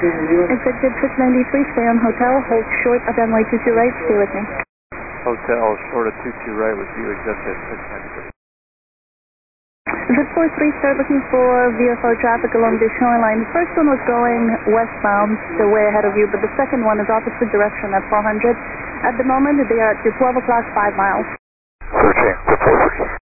Executive 693, stay on hotel, hold short of runway 22 right, stay with me. Hotel short of 22 right with you, executive 693. Zip 43, start looking for VFR traffic along the shoreline. The first one was going westbound, so way ahead of you, but the second one is opposite direction at 400. At the moment, they are at 12 o'clock, 5 miles. Searching for